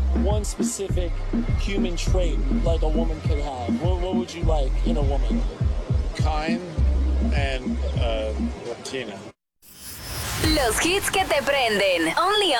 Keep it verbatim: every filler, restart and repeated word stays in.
one specific human trait like a woman could have, what, what would you like in a woman? Kind and uh, Latina. Los hits que te prenden. Only